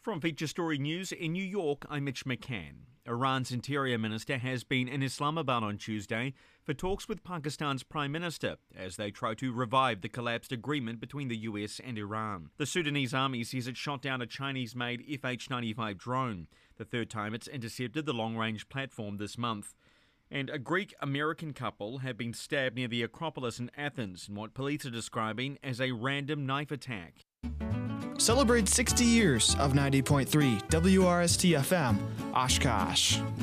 From Feature Story News in New York, I'm Mitch McCann. Iran's interior minister has been in Islamabad on Tuesday for talks with Pakistan's Prime Minister as they try to revive the collapsed agreement between the US and Iran. The Sudanese army says it shot down a Chinese-made FH-95 drone, the third time it's intercepted the long-range platform this month. And a Greek-American couple have been stabbed near the Acropolis in Athens in what police are describing as a random knife attack. Celebrate 60 years of 90.3 WRST FM, Oshkosh.